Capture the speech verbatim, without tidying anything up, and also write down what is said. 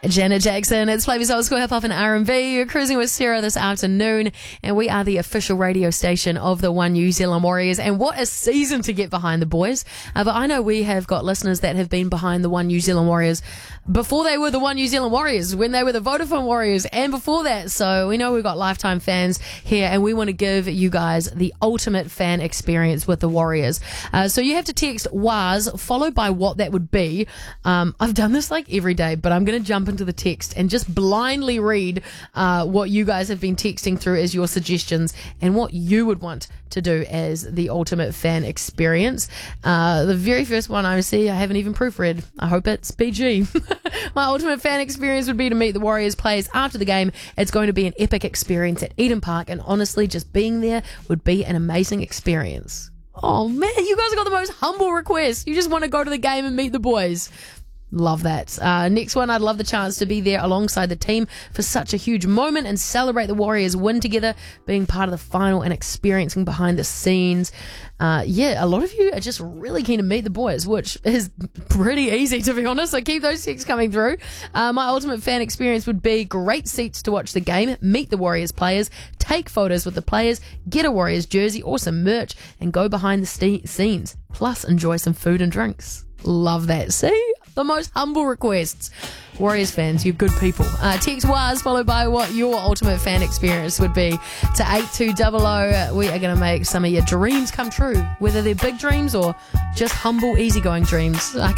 Janet Jackson, it's Flavors Old School Hip Hop and R and B. You're cruising with Sarah this afternoon, and we are the official radio station of the One New Zealand Warriors. And what a season to get behind the boys. Uh, but I know we have got listeners that have been behind the One New Zealand Warriors before they were the One New Zealand Warriors, when they were the Vodafone Warriors, and before that. So we know we've got lifetime fans here, and we want to give you guys the ultimate fan experience with the Warriors. Uh, so you have to text W A S followed by what that would be. Um, I've done this like every day, but I'm going to jump into the text and just blindly read uh, what you guys have been texting through as your suggestions and what you would want to do as the ultimate fan experience. Uh, the very first one I see, I haven't even proofread. I hope it's P G. My ultimate fan experience would be to meet the Warriors players after the game. It's going to be an epic experience at Eden Park, and honestly, just being there would be an amazing experience. Oh man, you guys have got the most humble request. You just want to go to the game and meet the boys. Love that. Uh, next one, I'd love the chance to be there alongside the team for such a huge moment and celebrate the Warriors win together, being part of the final and experiencing behind the scenes. Uh, yeah, a lot of you are just really keen to meet the boys, which is pretty easy, to be honest, so keep those texts coming through. Uh, my ultimate fan experience would be great seats to watch the game, meet the Warriors players, take photos with the players, get a Warriors jersey or some merch, and go behind the st- scenes, plus enjoy some food and drinks. Love that. See? The most humble requests. Warriors fans, you're good people. Uh, text W A S followed by what your ultimate fan experience would be to eight two double oh. We are going to make some of your dreams come true, whether they're big dreams or just humble, easygoing dreams. I